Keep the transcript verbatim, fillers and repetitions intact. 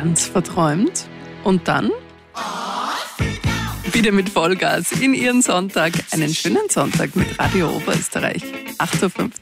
ganz verträumt und dann wieder mit Vollgas in Ihren Sonntag. Einen schönen Sonntag mit Radio Oberösterreich. acht Uhr fünfzehn.